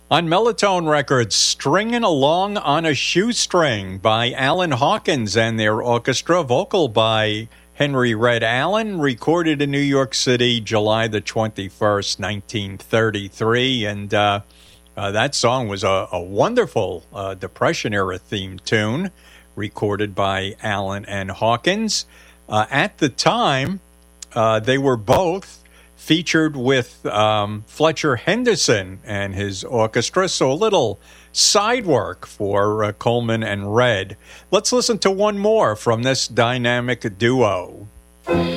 On Melotone Records, Stringin' Along on a Shoestring by Alan Hawkins and their orchestra, vocal by Henry Red Allen, recorded in New York City, July the 21st, 1933. And that song was a wonderful Depression-era themed tune, recorded by Allen and Hawkins. At the time, they were both featured with Fletcher Henderson and his orchestra, so a little side work for Coleman and Red. Let's listen to one more from this dynamic duo.